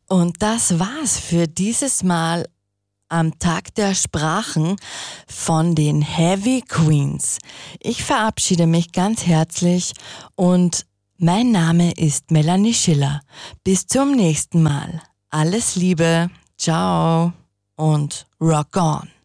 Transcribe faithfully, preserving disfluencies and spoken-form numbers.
Und das war's für dieses Mal am Tag der Sprachen von den Heavy Queens. Ich verabschiede mich ganz herzlich und mein Name ist Melanie Schiller. Bis zum nächsten Mal. Alles Liebe, ciao und rock on.